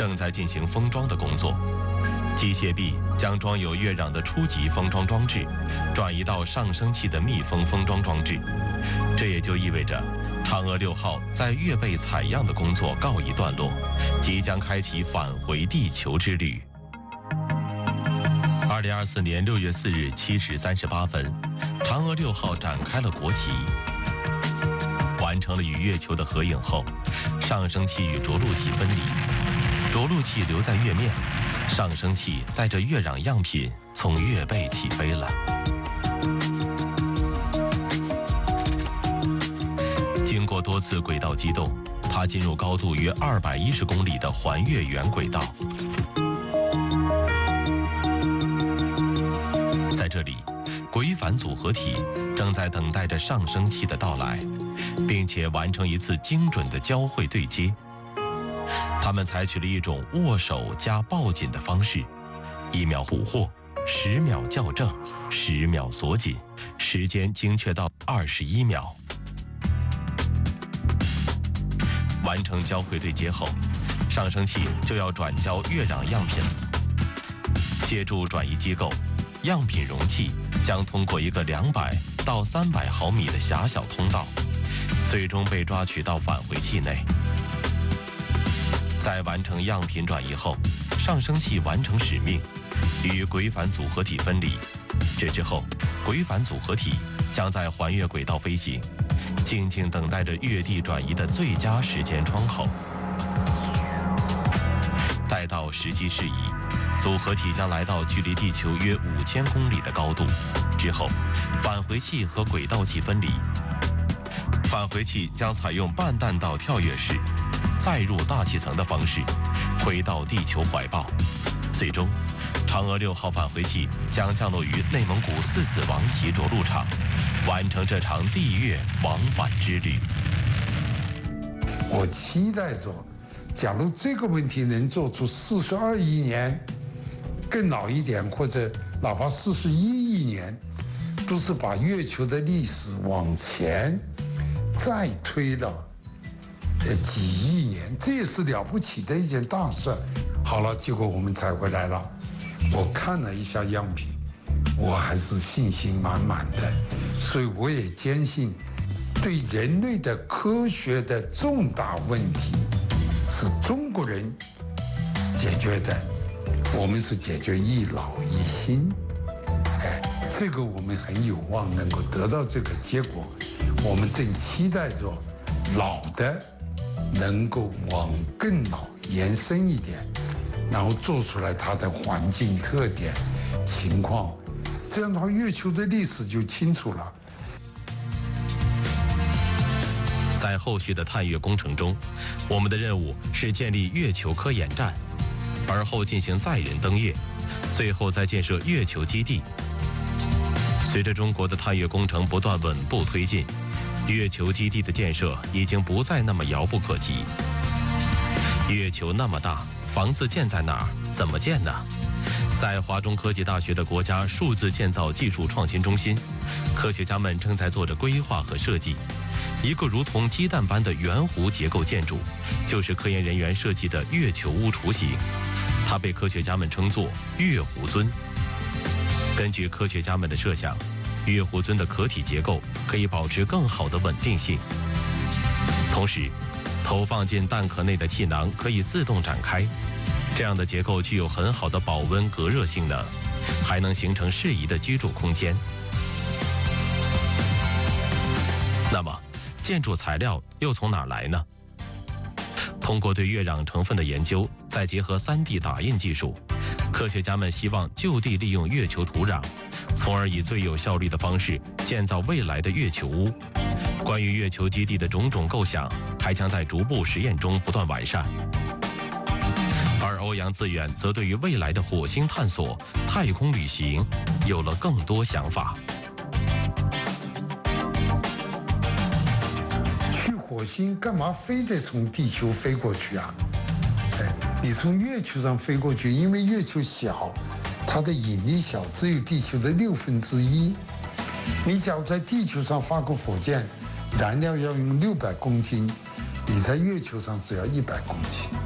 正在进行封装的工作。机械臂将装有月壤的初级封装装置转移到上升器的密封封装装置，这也就意味着嫦娥6号在月背采样的工作告一段落，即将开启返回地球之旅。2024年6月4日7时38分，嫦娥6号展开了国旗。完成了与月球的合影后，上升器与着陆器分离，着陆器留在月面，上升器带着月壤样品从月背起飞了。经过多次轨道机动，它进入高度约210公里的环月圆轨道。在这里，轨返组合体正在等待着上升器的到来，并且完成一次精准的交会对接。他们采取了一种握手加抱紧的方式，1秒捕获，10秒校正，10秒锁紧，时间精确到21秒。完成交会对接后，上升器就要转交月壤样品。借助转移机构，样品容器将通过一个200到300毫米的狭小通道，最终被抓取到返回器内。在完成样品转移后，上升器完成使命，与轨返组合体分离。这之后，轨返组合体将在环月轨道飞行，静静等待着月地转移的最佳时间窗口。待到时机适宜，组合体将来到距离地球约5000公里的高度，之后，返回器和轨道器分离。返回器将采用半弹道跳跃式再入大气层的方式回到地球怀抱，最终，嫦娥6号返回器将降落于内蒙古4子王旗着陆场，完成这场地月往返之旅。 我期待着，假如这个问题能做出42亿年，更老一点，或者哪怕41亿年，都是把月球的历史往前再推了几亿年，这也是了不起的一件大事。好了，结果我们采回来了，我看了一下样品，我还是信心满满的，所以我也坚信，对人类的科学的重大问题是中国人解决的，我们是解决一老一新。这个我们很有望能够得到这个结果，我们正期待着老的能够往更老延伸一点，然后做出来它的环境特点情况，这样的话月球的历史就清楚了。 在后续的探月工程中，我们的任务是建立月球科研站，而后进行载人登月，最后再建设月球基地。随着中国的探月工程不断稳步推进，月球基地的建设已经不再那么遥不可及。月球那么大，房子建在哪儿？怎么建呢？在华中科技大学的国家数字建造技术创新中心，科学家们正在做着规划和设计。一个如同鸡蛋般的圆弧结构建筑，就是科研人员设计的月球屋雏形，它被科学家们称作月湖尊。根据科学家们的设想，月湖尊的壳体结构可以保持更好的稳定性。同时，投放进蛋壳内的气囊可以自动展开，这样的结构具有很好的保温隔热性能，还能形成适宜的居住空间。那么，建筑材料又从哪儿来呢？通过对月壤成分的研究，再结合3D 打印技术，科学家们希望就地利用月球土壤，从而以最有效率的方式建造未来的月球屋。关于月球基地的种种构想，还将在逐步实验中不断完善。而欧阳自远则对于未来的火星探索、太空旅行有了更多想法。 去火星干嘛非得从地球飞过去啊？你从月球上飞过去，因为月球小，它的引力小，只有地球的1/6。你假如在地球上发个火箭，燃料要用600公斤，你在月球上只要100公斤。